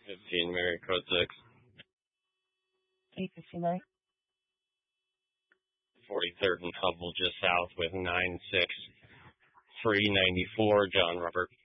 15 Mary Code 6. 859. 43rd and Hubble just south with 96. 394 John Robert.